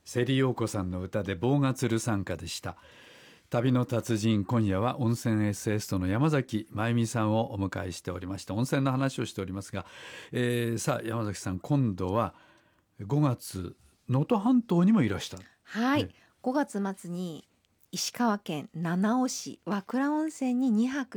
瀬里陽子さんの歌で棒がつる参加でした。旅の達人、今夜は温泉エッセイストの山崎真由美さんをお迎えしておりまして、温泉の話をしておりますが、さあ山崎さん、今度は5月能登半島にもいらした。 はい、5月末に石川県七尾市和倉温泉に2泊